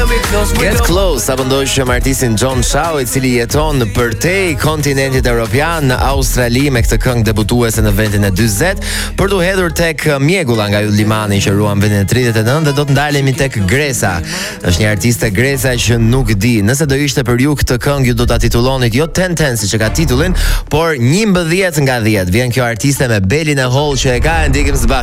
Get Close, apo ndoshta me artistin John Shaw, I cili jeton përtej kontinentit evropian në Australi me këtë këngë debutuese në vendin e 40, për t'u hedhur tek mjegulla nga Limani që ruan vendin e 39 dhe do të ndalemi tek Gresa. Është një artiste gresa që nuk di. Nëse do ishte për ju këtë këngë, ju do ta titullonit jo 10-10 siç e ka titullin, por 11 nga 10. Vjen kjo artiste me Belin e Hall që e ka, ndikim së bashku.